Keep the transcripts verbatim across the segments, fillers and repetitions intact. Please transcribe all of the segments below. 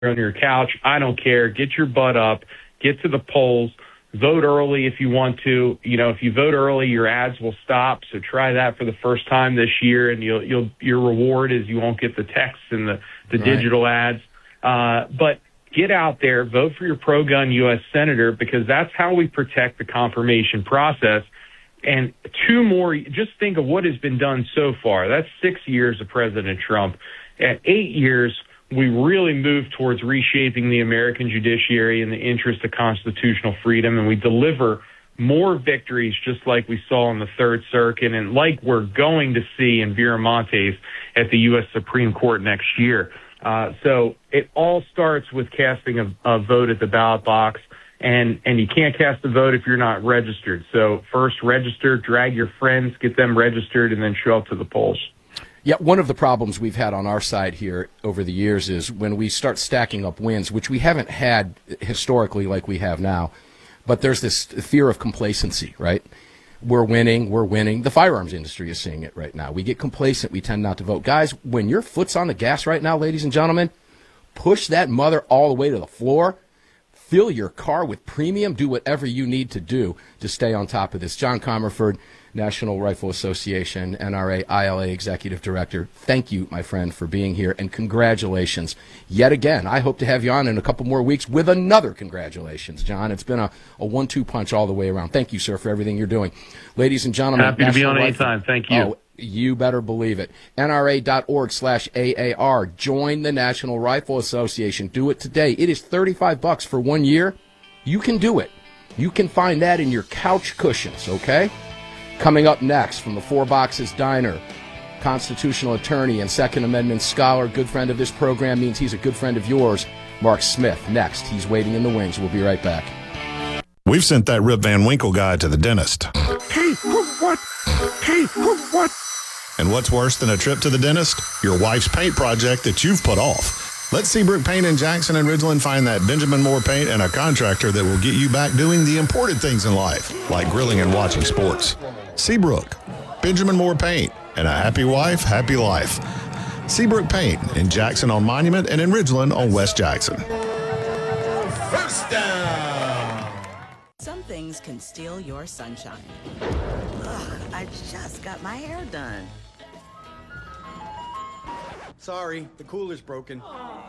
on your couch. I don't care. Get your butt up. Get to the polls. Vote early if you want to. You know, if you vote early, your ads will stop. So try that for the first time this year, and you'll you'll your reward is you won't get the texts and the the right. digital ads. Uh, but get out there, vote for your pro-gun U S senator, because that's how we protect the confirmation process. And two more. Just think of what has been done so far. That's six years of President Trump. At eight years, we really moved towards reshaping the American judiciary in the interest of constitutional freedom, and we deliver more victories just like we saw in the Third Circuit and like we're going to see in Viramontes at the U S Supreme Court next year. Uh, so it all starts with casting a, a vote at the ballot box, and, and you can't cast a vote if you're not registered. So first register, drag your friends, get them registered, and then show up to the polls. Yeah, one of the problems we've had on our side here over the years is when we start stacking up wins, which we haven't had historically like we have now, but there's this fear of complacency, right? We're winning, we're winning. The firearms industry is seeing it right now. We get complacent, we tend not to vote. Guys, when your foot's on the gas right now, ladies and gentlemen, push that mother all the way to the floor. Fill your car with premium. Do whatever you need to do to stay on top of this. John Comerford, National Rifle Association, N R A, I L A Executive Director. Thank you, my friend, for being here, and congratulations yet again. I hope to have you on in a couple more weeks with another congratulations, John. It's been a, a one two punch all the way around. Thank you, sir, for everything you're doing. Ladies and gentlemen. Happy to be on anytime. Thank you. Oh, you better believe it. N R A dot org slash A A R. Join the National Rifle Association. Do it today. It is thirty-five bucks for one year. You can do it. You can find that in your couch cushions, okay? Coming up next from the Four Boxes Diner, constitutional attorney and Second Amendment scholar, good friend of this program, means he's a good friend of yours, Mark Smith. Next, he's waiting in the wings. We'll be right back. We've sent that Rip Van Winkle guy to the dentist. Hey, what? Hey, what? And what's worse than a trip to the dentist? Your wife's paint project that you've put off. Let Seabrook Paint in Jackson and Ridgeland find that Benjamin Moore paint and a contractor that will get you back doing the important things in life, like grilling and watching sports. Seabrook, Benjamin Moore Paint, and a happy wife, happy life. Seabrook Paint in Jackson on Monument and in Ridgeland on West Jackson. First down. Some things can steal your sunshine. Ugh, I just got my hair done. Sorry, the cooler's broken.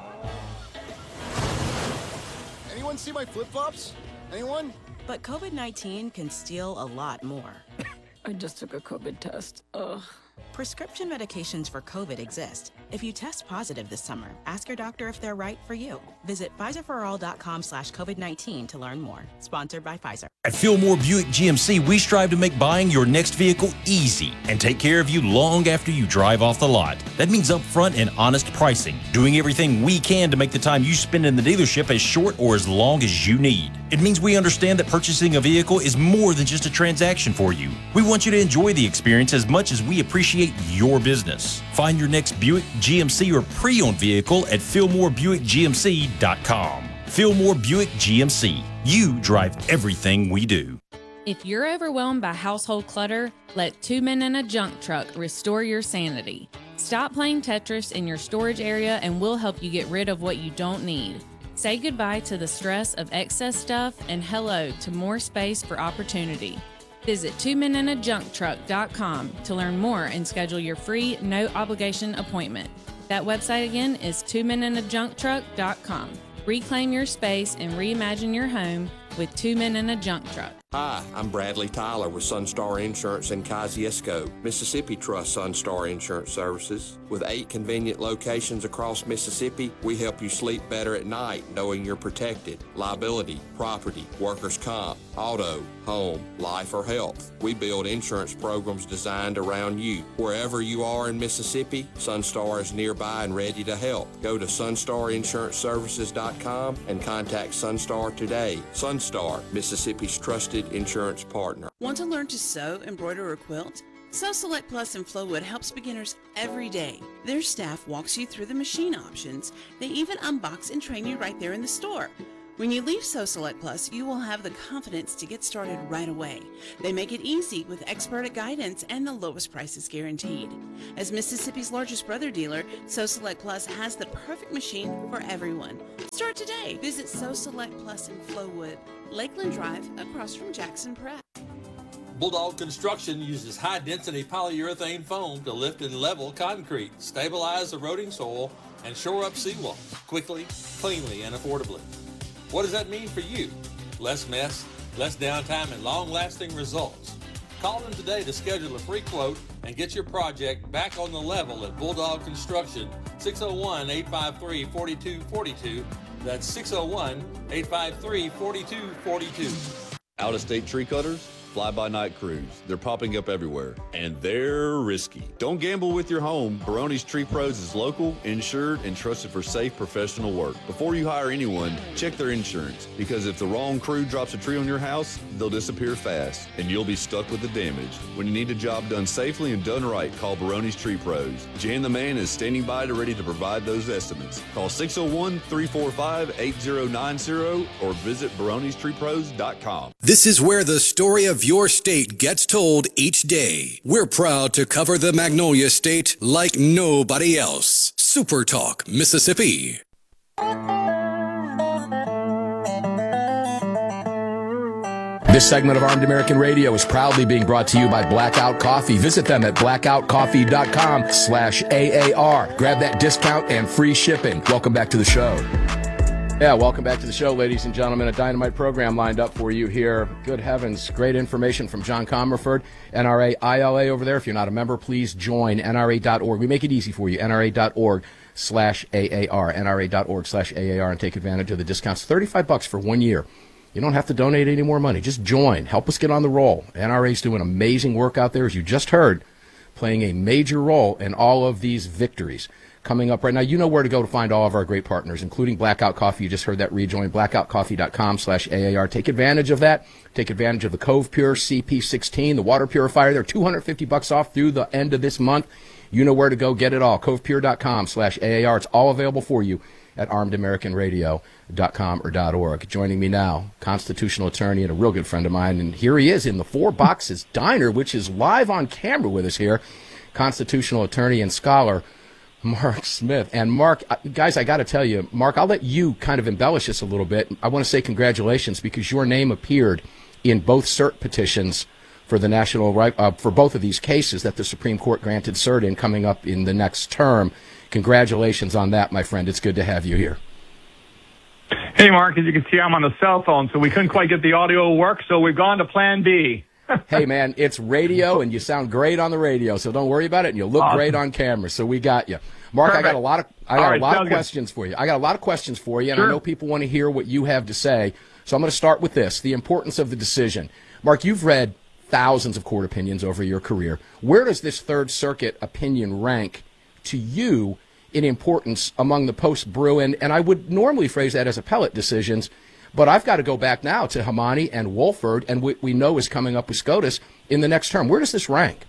Anyone see my flip-flops? Anyone? But COVID nineteen can steal a lot more. I just took a COVID test. Ugh. Prescription medications for COVID exist. If you test positive this summer, ask your doctor if they're right for you. Visit Pfizer for all dot com slash COVID nineteen to learn more. Sponsored by Pfizer. At Fillmore Buick G M C, we strive to make buying your next vehicle easy and take care of you long after you drive off the lot. That means upfront and honest pricing, doing everything we can to make the time you spend in the dealership as short or as long as you need. It means we understand that purchasing a vehicle is more than just a transaction for you. We want you to enjoy the experience as much as we appreciate your business. Find your next Buick, G M C, or pre-owned vehicle at Fillmore Buick G M C dot com. Fillmore Buick G M C. You drive everything we do. If you're overwhelmed by household clutter, let Two Men in a Junk Truck restore your sanity. Stop playing Tetris in your storage area and we'll help you get rid of what you don't need. Say goodbye to the stress of excess stuff and hello to more space for opportunity. Visit two men in a junk truck dot com to learn more and schedule your free, no-obligation appointment. That website again is two men in a junk truck dot com. Reclaim your space and reimagine your home with Two Men in a Junk Truck. Hi, I'm Bradley Tyler with Sunstar Insurance in Kosciuszko, Mississippi Trust Sunstar Insurance Services. With eight convenient locations across Mississippi, we help you sleep better at night knowing you're protected. Liability, property, workers' comp, auto, home, life, or health. We build insurance programs designed around you. Wherever you are in Mississippi, Sunstar is nearby and ready to help. Go to sunstar insurance services dot com and contact Sunstar today. Sunstar, Mississippi's trusted insurance partner. Want to learn to sew, embroider, or quilt? Sew Select Plus in Flowwood helps beginners every day. Their staff walks you through the machine options. They even unbox and train you right there in the store. When you leave SoSelect Plus, you will have the confidence to get started right away. They make it easy with expert guidance and the lowest prices guaranteed. As Mississippi's largest brother dealer, SoSelect Plus has the perfect machine for everyone. Start today. Visit SoSelect Plus in Flowood, Lakeland Drive, across from Jackson Prep. Bulldog Construction uses high-density polyurethane foam to lift and level concrete, stabilize eroding soil, and shore up seawalls quickly, cleanly, and affordably. What does that mean for you? Less mess, less downtime, and long-lasting results. Call them today to schedule a free quote and get your project back on the level at Bulldog Construction, six oh one, eight five three, four two four two. That's six oh one, eight five three, four two four two. Out-of-state tree cutters? Fly-by-night crews. They're popping up everywhere, and they're risky. Don't gamble with your home. Baroni's Tree Pros is local, insured, and trusted for safe professional work. Before you hire anyone, check their insurance, because if the wrong crew drops a tree on your house, they'll disappear fast, and you'll be stuck with the damage. When you need a job done safely and done right, call Baroni's Tree Pros. Jan the Man is standing by to ready to provide those estimates. Call six oh one, three four five, eight oh nine oh or visit baronis tree pros dot com. This is where the story of your state gets told each day. We're proud to cover the Magnolia State like nobody else. Super Talk, Mississippi. This segment of Armed American Radio is proudly being brought to you by Blackout Coffee. Visit them at blackout coffee dot com slash A A R. Grab that discount and free shipping. Welcome back to the show. Yeah, welcome back to the show, ladies and gentlemen. A dynamite program lined up for you here. Good heavens, great information from John Comerford, N R A I L A over there. If you're not a member, please join N R A dot org. We make it easy for you, N R A dot org slash A A R, N R A dot org slash A A R, and take advantage of the discounts. thirty-five bucks for one year. You don't have to donate any more money. Just join. Help us get on the roll. N R A's doing amazing work out there, as you just heard, playing a major role in all of these victories coming up right now. You know where to go to find all of our great partners, including Blackout Coffee. You just heard that. Rejoin blackout coffee dot com slash A A R. Take advantage of that. Take advantage of the Cove Pure C P sixteen, the water purifier. They're two hundred fifty bucks off through the end of this month. You know where to go. Get it all. cove pure dot com slash A A R. It's all available for you at armed american radio dot com or .org. Joining me now, constitutional attorney and a real good friend of mine, and here he is in the Four Boxes Diner, which is live on camera with us here, constitutional attorney and scholar, Mark Smith. And Mark, guys, I got to tell you, Mark, I'll let you kind of embellish this a little bit. I want to say congratulations because your name appeared in both cert petitions for the national right uh, for both of these cases that the Supreme Court granted cert in coming up in the next term. Congratulations on that, my friend. It's good to have you here. Hey, Mark, as you can see, I'm on the cell phone, so we couldn't quite get the audio to work, so we've gone to plan B. Hey, man, it's radio, and you sound great on the radio, so don't worry about it, and you look awesome. Great on camera, so we got you. Mark, Perfect. I got a lot of I got right, a lot of questions good. for you. I got a lot of questions for you, and sure. I know people want to hear what you have to say, so I'm going to start with this, the importance of the decision. Mark, you've read thousands of court opinions over your career. Where does this Third Circuit opinion rank to you in importance among the post-Bruen, and I would normally phrase that as appellate decisions, but I've got to go back now to Hamani and Wolford, and what we know is coming up with SCOTUS in the next term. Where does this rank?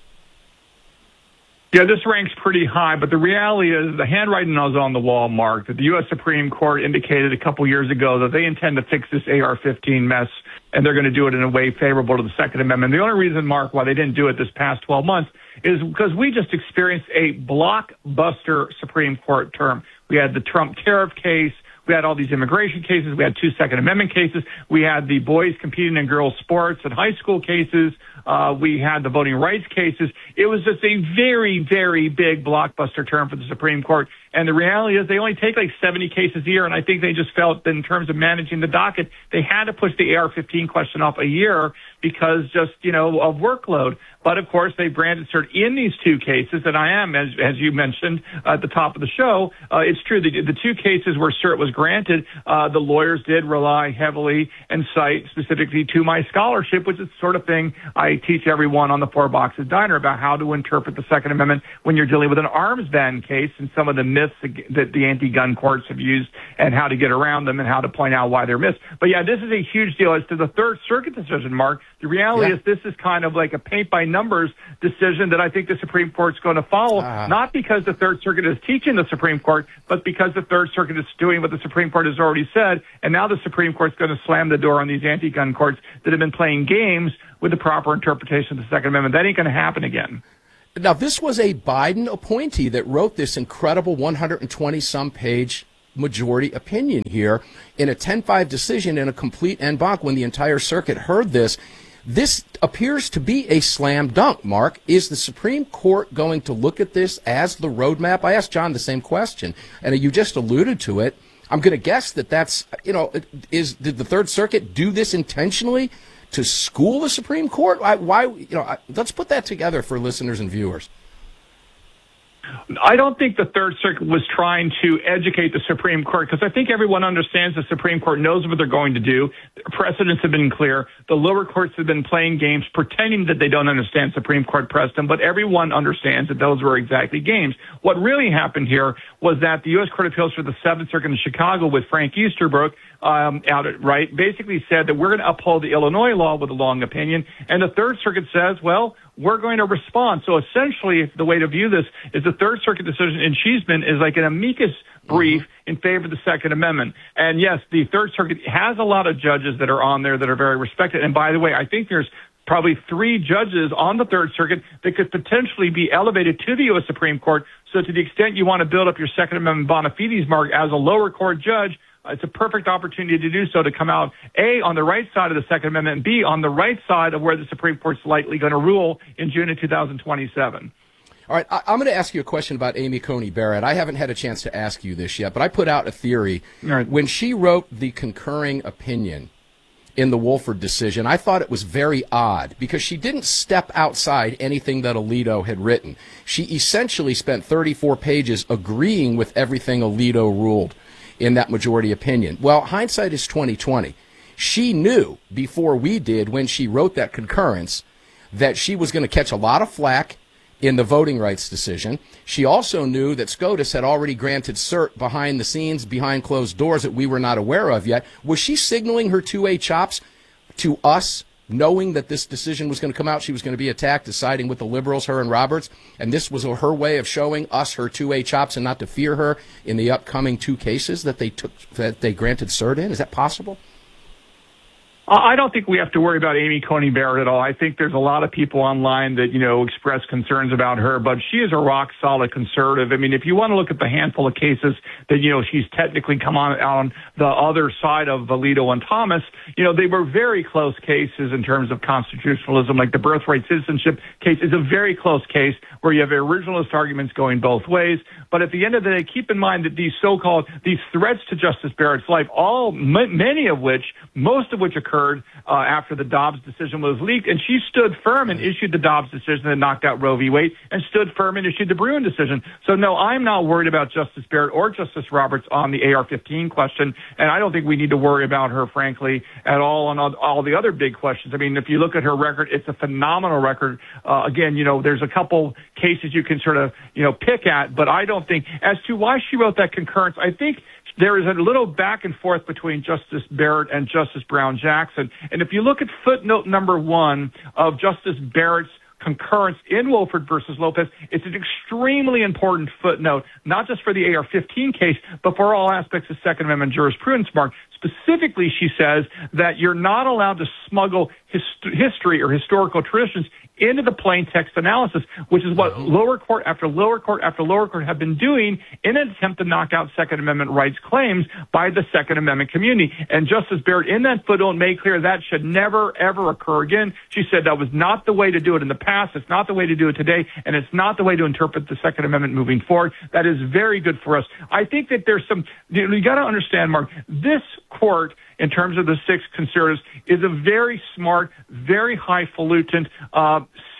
Yeah, this ranks pretty high, but the reality is the handwriting is on the wall, Mark, that the U S Supreme Court indicated a couple years ago that they intend to fix this A R fifteen mess, and they're going to do it in a way favorable to the Second Amendment. The only reason, Mark, why they didn't do it this past twelve months is because we just experienced a blockbuster Supreme Court term. We had the Trump tariff case. We had all these immigration cases. We had two Second Amendment cases. We had the boys competing in girls' sports and high school cases. Uh, we had the voting rights cases. It was just a very, very big blockbuster term for the Supreme Court. And the reality is they only take like seventy cases a year, and I think they just felt that in terms of managing the docket, they had to push the A R fifteen question off a year because just, you know, of workload. But, of course, they granted cert in these two cases, and I am, as as you mentioned at the top of the show, uh, it's true. The, the two cases where cert was granted, uh, the lawyers did rely heavily and cite specifically to my scholarship, which is the sort of thing I I teach everyone on the Four Boxes Diner about how to interpret the Second Amendment when you're dealing with an arms ban case and some of the myths that the anti-gun courts have used and how to get around them and how to point out why they're myths. But yeah, this is a huge deal. As to the Third Circuit decision, Mark, the reality Yeah. is this is kind of like a paint-by-numbers decision that I think the Supreme Court's going to follow, Ah. not because the Third Circuit is teaching the Supreme Court, but because the Third Circuit is doing what the Supreme Court has already said, and now the Supreme Court's going to slam the door on these anti-gun courts that have been playing games with the proper interpretation of the Second Amendment. That ain't going to happen again. Now, this was a Biden appointee that wrote this incredible one hundred twenty some page majority opinion here in a ten five decision in a complete en banc when the entire circuit heard this. This appears to be a slam dunk, Mark. Is the Supreme Court going to look at this as the roadmap? I asked John the same question, and you just alluded to it. I'm going to guess that that's, you know, is did the Third Circuit do this intentionally to school the Supreme Court? Why, why you know, I, let's put that together for listeners and viewers. I don't think the Third Circuit was trying to educate the Supreme Court, because I think everyone understands the Supreme Court knows what they're going to do. Precedents have been clear. The lower courts have been playing games, pretending that they don't understand Supreme Court precedent, but everyone understands that those were exactly games. What really happened here was that the U S Court of Appeals for the Seventh Circuit in Chicago with Frank Easterbrook um, out at right basically said that we're going to uphold the Illinois law with a long opinion, and the Third Circuit says, well, we're going to respond. So essentially, the way to view this is the Third Circuit decision in Cheeseman is like an amicus brief mm-hmm. in favor of the Second Amendment. And yes, the Third Circuit has a lot of judges that are on there that are very respected. And by the way, I think there's probably three judges on the Third Circuit that could potentially be elevated to the U S Supreme Court. So to the extent you want to build up your Second Amendment bona fides, Mark, as a lower court judge, it's a perfect opportunity to do so, to come out, A, on the right side of the Second Amendment, and B, on the right side of where the Supreme Court's likely going to rule in June of two thousand twenty-seven. All right, I, I'm going to ask you a question about Amy Coney Barrett. I haven't had a chance to ask you this yet, but I put out a theory. Right. When she wrote the concurring opinion in the Wolford decision, I thought it was very odd because she didn't step outside anything that Alito had written. She essentially spent thirty-four pages agreeing with everything Alito ruled in that majority opinion. Well, hindsight is twenty twenty. She knew before we did, when she wrote that concurrence, that she was going to catch a lot of flack in the voting rights decision. She also knew that SCOTUS had already granted cert behind the scenes, behind closed doors, that we were not aware of yet. Was she signaling her two A chops to us, knowing that this decision was going to come out? She was going to be attacked, deciding with the liberals, her and Roberts, and this was her way of showing us her two A chops and not to fear her in the upcoming two cases that they took, that they granted cert in? Is that possible? I don't think we have to worry about Amy Coney Barrett at all. I think there's a lot of people online that, you know, express concerns about her, but she is a rock-solid conservative. I mean, if you want to look at the handful of cases that, you know, she's technically come on, on the other side of Alito and Thomas, you know, they were very close cases in terms of constitutionalism. Like the birthright citizenship case is a very close case where you have originalist arguments going both ways. But at the end of the day, keep in mind that these so-called, these threats to Justice Barrett's life, all, m- many of which, most of which occurred Uh, after the Dobbs decision was leaked, and she stood firm and issued the Dobbs decision that knocked out Roe v. Wade, and stood firm and issued the Bruen decision. So no, I'm not worried about Justice Barrett or Justice Roberts on the A R fifteen question, and I don't think we need to worry about her, frankly, at all on all, all the other big questions. I mean, if you look at her record, it's a phenomenal record. Uh, again, you know, there's a couple cases you can sort of, you know, pick at, but I don't think, as to why she wrote that concurrence, I think there is a little back and forth between Justice Barrett and Justice Brown Jackson. And if you look at footnote number one of Justice Barrett's concurrence in Wolford versus Lopez, it's an extremely important footnote, not just for the A R fifteen case, but for all aspects of Second Amendment jurisprudence, Mark. Specifically, she says that you're not allowed to smuggle hist- history or historical traditions into the plain text analysis, which is what lower court after lower court after lower court have been doing in an attempt to knock out Second Amendment rights claims by the Second Amendment community. And Justice Barrett, in that footnote, made clear that should never, ever occur again. She said that was not the way to do it in the past, it's not the way to do it today, and it's not the way to interpret the Second Amendment moving forward. That is very good for us. I think that there's some, you got to understand, Mark, this court, in terms of the six conservatives, is a very smart, very highfalutin, uh,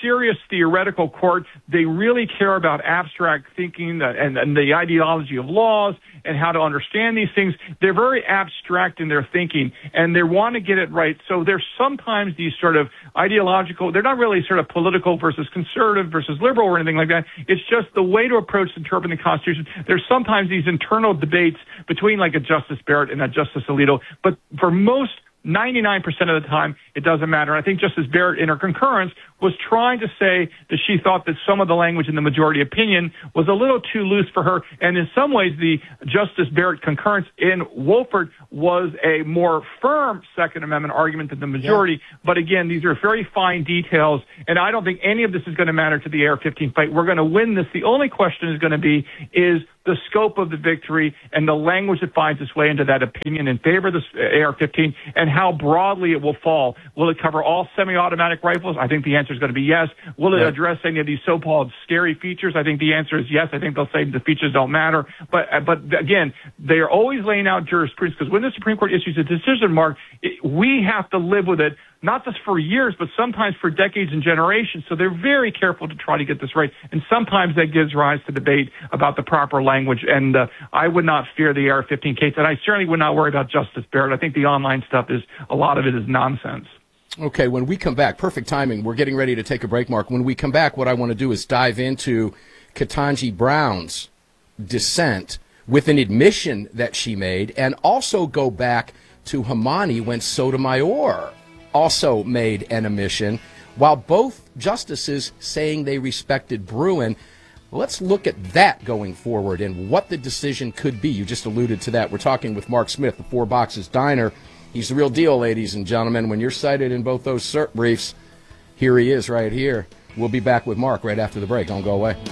serious theoretical court. They really care about abstract thinking and, and the ideology of laws and how to understand these things. They're very abstract in their thinking, and they want to get it right. So there's sometimes these sort of ideological, they're not really sort of political versus conservative versus liberal or anything like that. It's just the way to approach interpreting the Constitution. There's sometimes these internal debates between like a Justice Barrett and a Justice Alito, but for most ninety-nine percent of the time, it doesn't matter. I think Justice Barrett, in her concurrence, was trying to say that she thought that some of the language in the majority opinion was a little too loose for her. And in some ways, the Justice Barrett concurrence in Wolford was a more firm Second Amendment argument than the majority. Yeah. But again, these are very fine details, and I don't think any of this is going to matter to the A R fifteen fight. We're going to win this. The only question is going to be is the scope of the victory and the language that finds its way into that opinion in favor of the A R fifteen, and how broadly it will fall. Will it cover all semi-automatic rifles? I think the answer is going to be yes. Will it Yeah. address any of these so-called scary features? I think the answer is yes. I think they'll say the features don't matter. But but again, they are always laying out jurisprudence, because when the Supreme Court issues a decision, Mark, it, we have to live with it, not just for years, but sometimes for decades and generations. So they're very careful to try to get this right. And sometimes that gives rise to debate about the proper language. And uh, I would not fear the A R fifteen case. And I certainly would not worry about Justice Barrett. I think the online stuff is, a lot of it is nonsense. Okay, when we come back, perfect timing. We're getting ready to take a break, Mark. When we come back, what I want to do is dive into Ketanji Brown's dissent with an admission that she made, and also go back to Hamani when Sotomayor also made an admission, while both justices saying they respected Bruen. Let's look at that going forward and what the decision could be. You just alluded to that. We're talking with Mark Smith, the Four Boxes Diner. He's the real deal, ladies and gentlemen. When you're cited in both those cert briefs, here he is right here. We'll be back with Mark right after the break. Don't go away.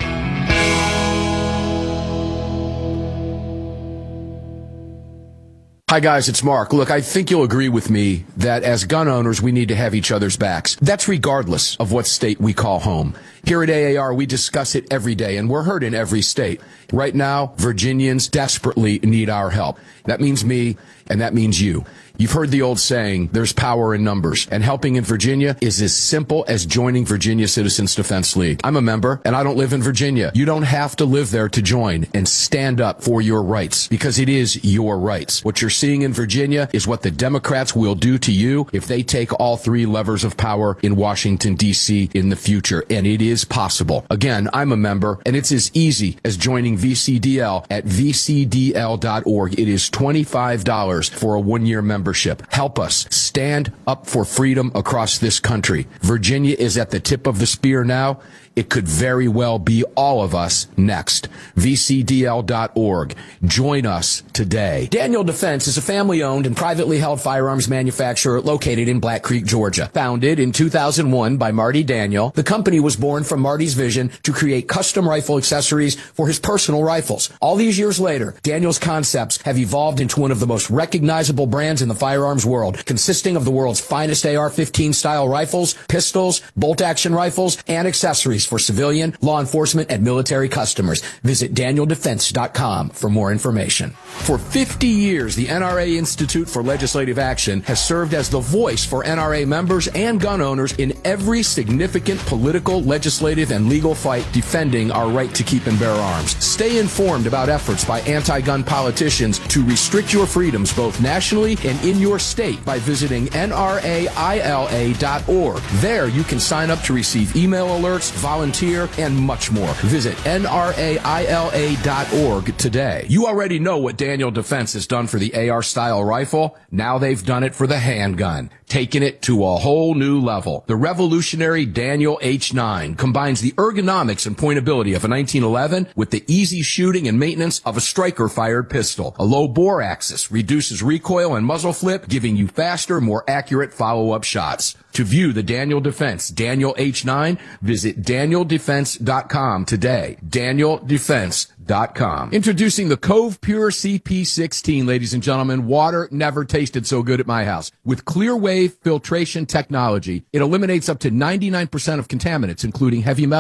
Hi, guys, it's Mark. Look, I think you'll agree with me that as gun owners, we need to have each other's backs. That's regardless of what state we call home. Here at A A R, we discuss it every day, and we're heard in every state. Right now, Virginians desperately need our help. That means me, and that means you. You've heard the old saying, there's power in numbers, and helping in Virginia is as simple as joining Virginia Citizens Defense League. I'm a member, and I don't live in Virginia. You don't have to live there to join and stand up for your rights, because it is your rights. What you're seeing in Virginia is what the Democrats will do to you if they take all three levers of power in Washington, D C in the future, and it is possible. Again, I'm a member, and it's as easy as joining V C D L at V C D L dot org. It is twenty-five dollars for a one-year membership. Help us stand up for freedom across this country. Virginia is at the tip of the spear now. It could very well be all of us next. V C D L dot org. Join us today. Daniel Defense is a family-owned and privately held firearms manufacturer located in Black Creek, Georgia. Founded in two thousand one by Marty Daniel, the company was born from Marty's vision to create custom rifle accessories for his personal rifles. All these years later, Daniel's concepts have evolved into one of the most recognizable brands in the firearms world, consisting of the world's finest A R fifteen style rifles, pistols, bolt-action rifles, and accessories for civilian, law enforcement, and military customers. Visit Daniel Defense dot com for more information. For fifty years, the N R A Institute for Legislative Action has served as the voice for N R A members and gun owners in every significant political, legislative, and legal fight defending our right to keep and bear arms. Stay informed about efforts by anti-gun politicians to restrict your freedoms both nationally and in your state by visiting N R A I L A dot org. There you can sign up to receive email alerts, volunteer, and much more. Visit N R A I L A dot org today. You already know what Daniel Defense has done for the A R-style rifle. Now they've done it for the handgun, taking it to a whole new level. The revolutionary Daniel H nine combines the ergonomics and pointability of a nineteen eleven with the easy shooting and maintenance of a striker-fired pistol. A low bore axis reduces recoil and muzzle flip, giving you faster, more accurate follow-up shots. To view the Daniel Defense Daniel H nine, visit Daniel Defense dot com today. Daniel Defense dot com. Introducing the Cove Pure C P sixteen, ladies and gentlemen. Water never tasted so good at my house. With clear wave filtration technology, it eliminates up to ninety-nine percent of contaminants, including heavy metals,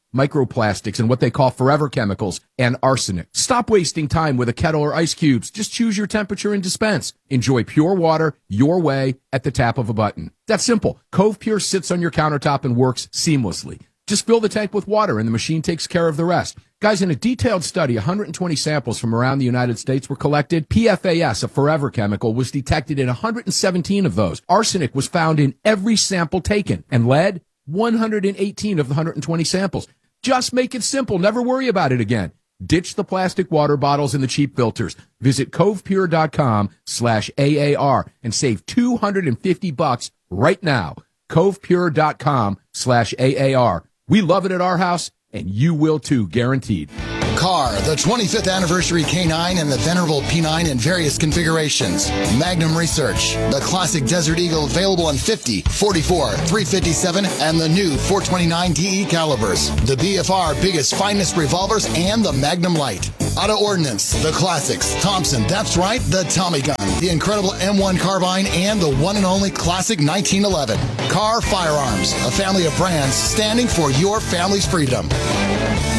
microplastics, and what they call forever chemicals, and arsenic. Stop wasting time with a kettle or ice cubes. Just choose your temperature and dispense. Enjoy pure water your way at the tap of a button. That's simple. Cove Pure sits on your countertop and works seamlessly. Just fill the tank with water and the machine takes care of the rest. Guys, in a detailed study, one hundred twenty samples from around the United States were collected. P F A S, a forever chemical, was detected in one hundred seventeen of those. Arsenic was found in every sample taken. And lead, one hundred eighteen of the one hundred twenty samples. Just make it simple. Never worry about it again. Ditch the plastic water bottles and the cheap filters. Visit covepure.com slash AAR and save two hundred fifty bucks right now. covepure.com slash AAR. We love it at our house, and you will too, guaranteed. Car, the twenty-fifth anniversary K nine and the venerable P nine in various configurations. Magnum Research, the classic Desert Eagle available in fifty, forty-four, three fifty-seven, and the new four twenty-nine D E calibers. The B F R biggest, finest revolvers, and the Magnum Light. Auto Ordnance, the classics. Thompson, that's right, the Tommy gun. The incredible M one carbine, and the one and only classic nineteen eleven. Car Firearms, a family of brands standing for your family's freedom.